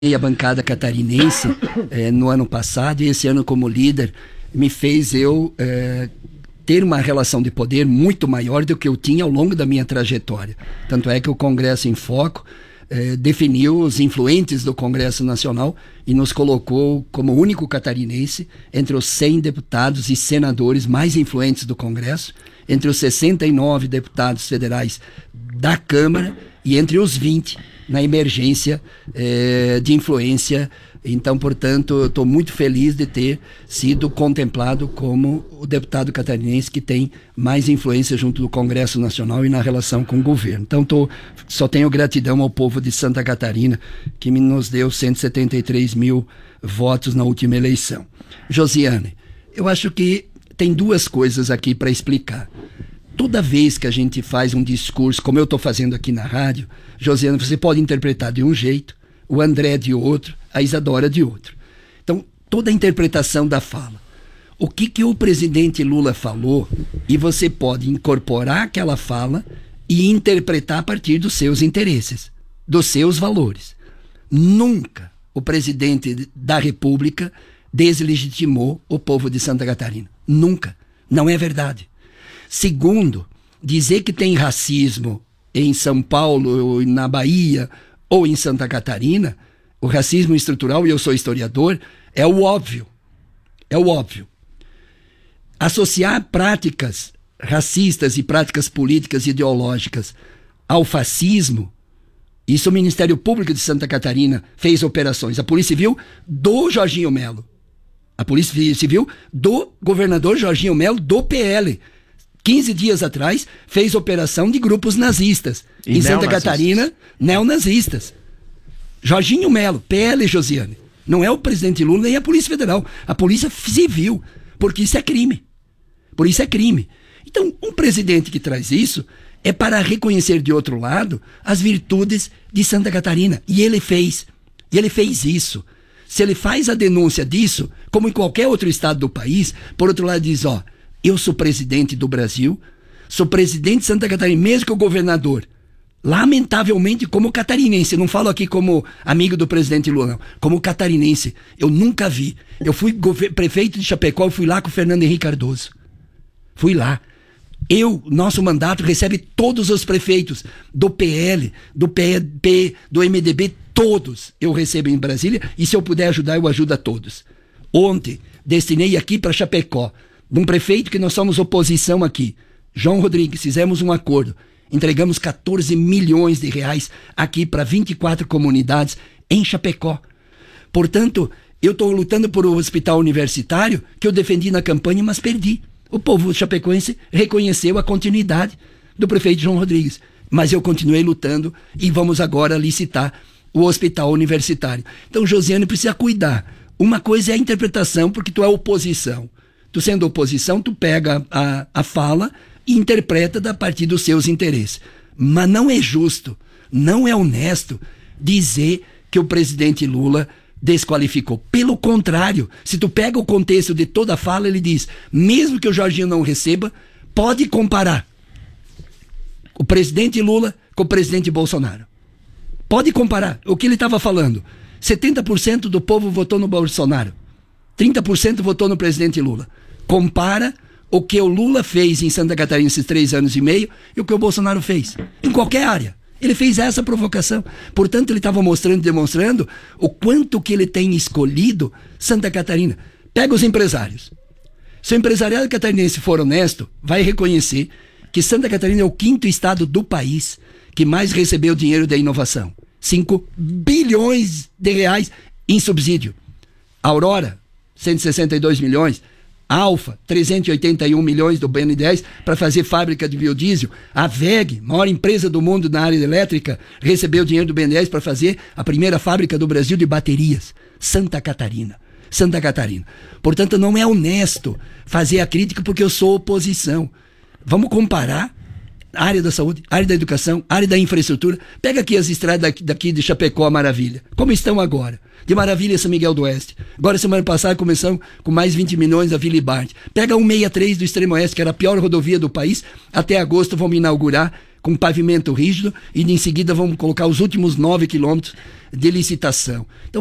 a bancada catarinense no ano passado, e esse ano como líder me fez eu ter uma relação de poder muito maior do que eu tinha ao longo da minha trajetória. Tanto é que o Congresso em Foco definiu os influentes do Congresso Nacional e nos colocou como único catarinense entre os 100 deputados e senadores mais influentes do Congresso, entre os 69 deputados federais da Câmara e entre os 20 na emergência de influência. Então, portanto, eu estou muito feliz de ter sido contemplado como o deputado catarinense que tem mais influência junto do Congresso Nacional e na relação com o governo. Então, só tenho gratidão ao povo de Santa Catarina, que nos deu 173 mil votos na última eleição. Josiane, eu acho que tem duas coisas aqui para explicar. Toda vez que a gente faz um discurso, como eu estou fazendo aqui na rádio, Josiane, você pode interpretar de um jeito, o André de outro, a Isadora de outro. Então, toda a interpretação da fala. O que o presidente Lula falou, e você pode incorporar aquela fala e interpretar a partir dos seus interesses, dos seus valores. Nunca o presidente da República deslegitimou o povo de Santa Catarina. Nunca. Não é verdade. Segundo, dizer que tem racismo em São Paulo, ou na Bahia, ou em Santa Catarina, o racismo estrutural, e eu sou historiador, é o óbvio. É o óbvio. Associar práticas racistas e práticas políticas e ideológicas ao fascismo, isso o Ministério Público de Santa Catarina fez operações. A Polícia Civil do Jorginho Melo. A Polícia Civil do governador Jorginho Melo, do PL. 15 dias atrás, fez operação de grupos nazistas. E em Santa Catarina, neonazistas. Jorginho Melo, PL, Josiane. Não é o presidente Lula nem a Polícia Federal. A Polícia Civil. Porque isso é crime. Por isso é crime. Então, um presidente que traz isso é para reconhecer de outro lado as virtudes de Santa Catarina. E ele fez. E ele fez isso. Se ele faz a denúncia disso, como em qualquer outro estado do país, por outro lado diz, eu sou presidente do Brasil, sou presidente de Santa Catarina, mesmo que o governador, lamentavelmente como catarinense, não falo aqui como amigo do presidente Lula, não, como catarinense, eu nunca vi. Eu fui prefeito de Chapecó, eu fui lá com o Fernando Henrique Cardoso. Fui lá. Nosso mandato recebe todos os prefeitos do PL, do PB, do MDB, todos eu recebo em Brasília, e se eu puder ajudar, eu ajudo a todos. Ontem, destinei aqui para Chapecó, de um prefeito que nós somos oposição aqui, João Rodrigues, fizemos um acordo, entregamos 14 milhões de reais aqui para 24 comunidades em Chapecó. Portanto, eu estou lutando por um hospital universitário que eu defendi na campanha, mas perdi. O povo chapecoense reconheceu a continuidade do prefeito João Rodrigues, mas eu continuei lutando e vamos agora licitar o hospital universitário. Então, Josiane, precisa cuidar. Uma coisa é a interpretação, porque tu é oposição. Tu sendo oposição, tu pega a fala e interpreta a partir dos seus interesses. Mas não é justo, não é honesto dizer que o presidente Lula desqualificou. Pelo contrário, se tu pega o contexto de toda a fala, ele diz, mesmo que o Jorginho não receba, pode comparar o presidente Lula com o presidente Bolsonaro. Pode comparar. O que ele estava falando? 70% do povo votou no Bolsonaro. 30% votou no presidente Lula. Compara o que o Lula fez em Santa Catarina esses 3 anos e meio e o que o Bolsonaro fez. Em qualquer área. Ele fez essa provocação. Portanto, ele estava mostrando, demonstrando o quanto que ele tem escolhido Santa Catarina. Pega os empresários. Se o empresariado catarinense for honesto, vai reconhecer que Santa Catarina é o 5º estado do país que mais recebeu dinheiro da inovação. 5 bilhões de reais em subsídio. Aurora, 162 milhões. Alfa, 381 milhões do BNDES para fazer fábrica de biodiesel. A WEG, maior empresa do mundo na área elétrica, recebeu dinheiro do BNDES para fazer a primeira fábrica do Brasil de baterias. Santa Catarina. Santa Catarina. Portanto, não é honesto fazer a crítica porque eu sou oposição. Vamos comparar a área da saúde, a área da educação, a área da infraestrutura. Pega aqui as estradas daqui de Chapecó a Maravilha. Como estão agora? De Maravilha a São Miguel do Oeste. Agora, semana passada, começamos com mais 20 milhões a Vila Ibarte. Pega a 163 do Extremo Oeste, que era a pior rodovia do país. Até agosto vamos inaugurar com pavimento rígido, e em seguida vamos colocar os últimos 9 quilômetros de licitação. Então,